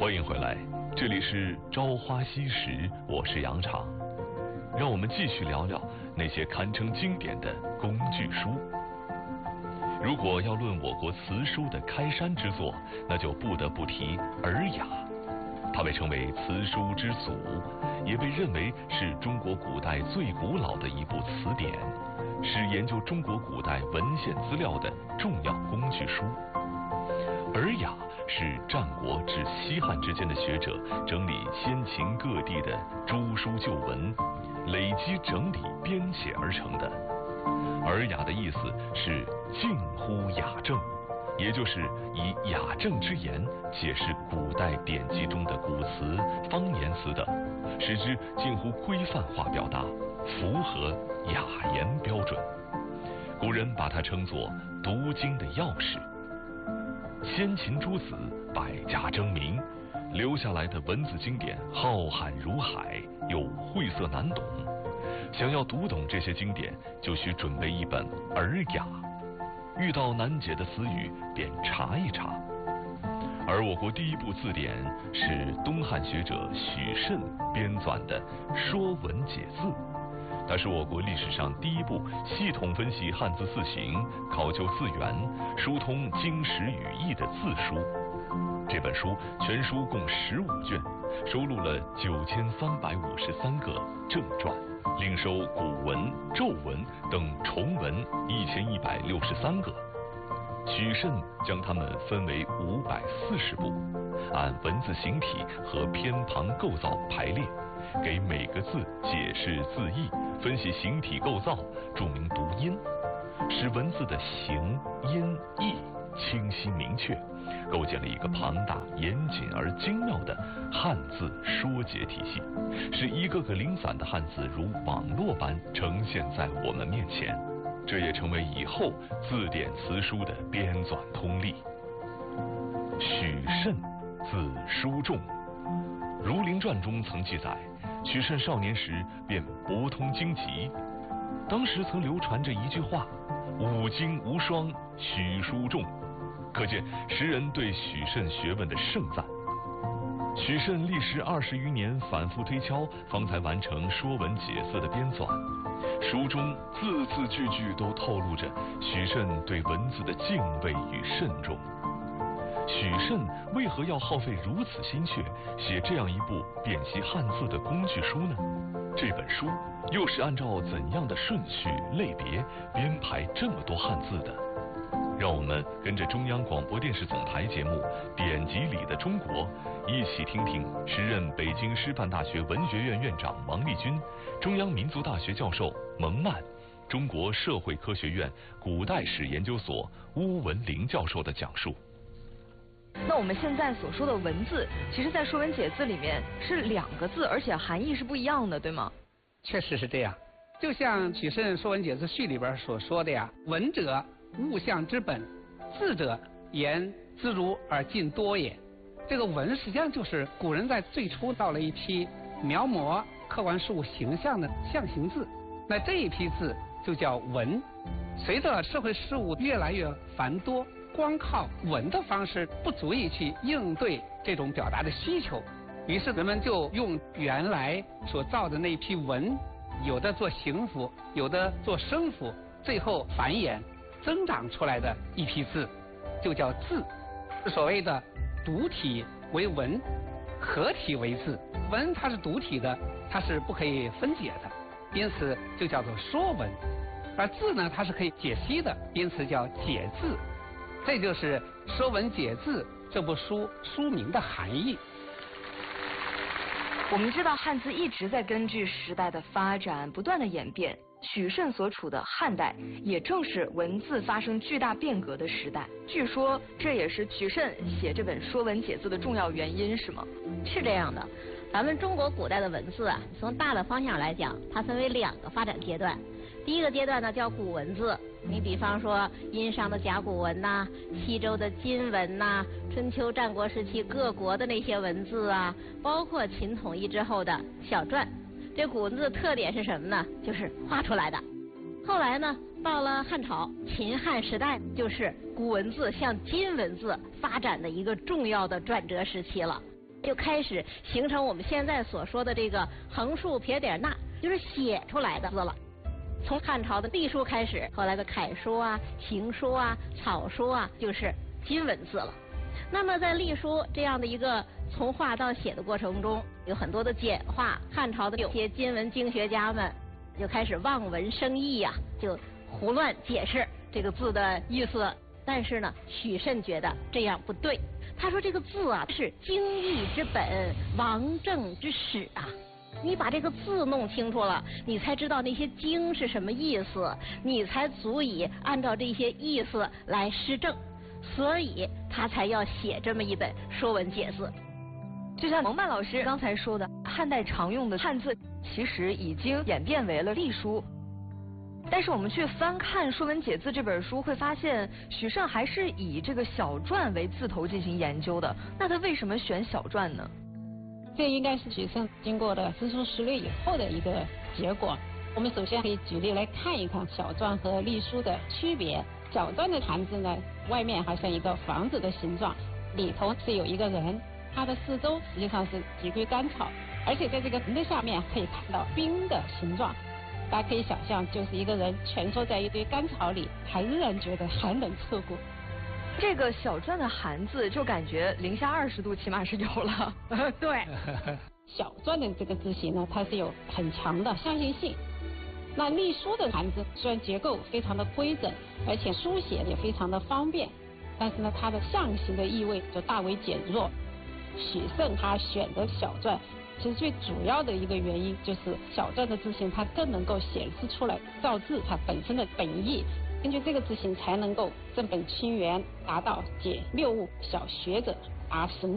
欢迎回来，这里是《朝花夕拾》，我是杨常。让我们继续聊聊那些堪称经典的工具书。如果要论我国词书的开山之作，那就不得不提《尔雅》。它被称为词书之祖，也被认为是中国古代最古老的一部词典，是研究中国古代文献资料的重要工具书。《尔雅》是战国至西汉之间的学者整理先秦各地的诸书旧文，累积整理编写而成的。尔雅的意思是近乎雅正，也就是以雅正之言解释古代典籍中的古词、方言词等，使之近乎规范化表达，符合雅言标准。古人把它称作读经的钥匙。先秦诸子百家争鸣，留下来的文字经典浩瀚如海，又晦涩难懂。想要读懂这些经典，就需准备一本《尔雅》，遇到难解的词语便查一查。而我国第一部字典是东汉学者许慎编纂的《说文解字》，它是我国历史上第一部系统分析汉字字形、考究字源、疏通经史语义的字书。这本书全书共15卷，收录了9353个正传，另收古文、咒文等重文1163个。许慎将它们分为540部，按文字形体和偏旁构造排列，给每个字解释字义，分析形体构造，注明读音，使文字的形、音、义清晰明确，构建了一个庞大、严谨而精妙的汉字说解体系，使一个个零散的汉字如网络般呈现在我们面前。这也成为以后字典词书的编纂通例。许慎字书仲，《儒林传》中曾记载，许慎少年时便博通经籍，当时曾流传着一句话：“五经无双，许书仲”，可见时人对许慎学问的盛赞。许慎历时20余年反复推敲，方才完成《说文解字》的编纂。书中字字句句都透露着许慎对文字的敬畏与慎重。许慎为何要耗费如此心血，写这样一部辨析汉字的工具书呢？这本书又是按照怎样的顺序类别编排这么多汉字的？让我们跟着中央广播电视总台节目《典籍里的中国》，一起听听时任北京师范大学文学院院长王立军、中央民族大学教授蒙曼、中国社会科学院古代史研究所邬文龄教授的讲述。 那我们现在所说的文字，其实在《说文解字》里面是2个字，而且含义是不一样的，对吗？ 确实是这样。就像许慎《说文解字序》里边所说的呀，文者物象之本，字者言自如而尽多也。这个文实际上就是古人在最初造了一批描摹客观事物形象的象形字，那这一批字就叫文。随着社会事物越来越繁多，光靠文的方式不足以去应对这种表达的需求，于是人们就用原来所造的那一批文，有的做形符，有的做声符，最后繁衍增长出来的一批字，就叫字。所谓的独体为文，合体为字。文它是独体的，它是不可以分解的，因此就叫做说文。而字呢，它是可以解析的，因此叫解字。这就是《说文解字》这部书名的含义。 我们知道汉字一直在根据时代的发展不断的演变，许慎所处的汉代也正是文字发生巨大变革的时代。据说这也是许慎写这本《说文解字》的重要原因，是吗？ 是这样的，咱们中国古代的文字啊，从大的方向来讲，它分为2个发展阶段。第一个阶段呢叫古文字，你比方说殷商的甲骨文呐、西周的金文呐、春秋战国时期各国的那些文字啊，包括秦统一之后的小篆。这古文字的特点是什么呢？就是画出来的。后来呢，到了汉朝，秦汉时代，就是古文字向金文字发展的一个重要的转折时期了。 就开始形成我们现在所说的这个横竖撇点捺，就是写出来的字了。从汉朝的隶书开始，后来的楷书啊、行书啊、草书啊，就是金文字了。那么在隶书这样的一个从画到写的过程中，有很多的简化。汉朝的有些金文经学家们就开始望文生义呀，就胡乱解释这个字的意思。但是呢，许慎觉得这样不对。他说这个字啊是经义之本，王政之始啊。你把这个字弄清楚了，你才知道那些经是什么意思，你才足以按照这些意思来施政。所以他才要写这么一本《说文解字》。 就像蒙曼老师刚才说的，汉代常用的汉字其实已经演变为了隶书。但是我们去翻看《说文解字》这本书，会发现许慎还是以这个小篆为字头进行研究的。那他为什么选小篆呢？ 这应该是许慎经过的知书识略以后的一个结果。我们首先可以举例来看一看小篆和隶书的区别。小篆的汉字呢，外面好像一个房子的形状，里头是有一个人，它的四周实际上是几堆干草，而且在这个人的下面可以看到冰的形状。大家可以想象，就是一个人蜷缩在一堆干草里，还仍然觉得寒冷刺骨。 这个小篆的寒字就感觉零下20度起码是有了。 对， 小篆的这个字形呢，它是有很强的相信性。那隶书的汉字虽然结构非常的规整，而且书写也非常的方便，但是呢，它的象形的意味就大为减弱。许慎他选的小篆，其实最主要的一个原因就是小篆的字形它更能够显示出来造字它本身的本意，根据这个字形才能够正本清源，达到解谬误小学者达神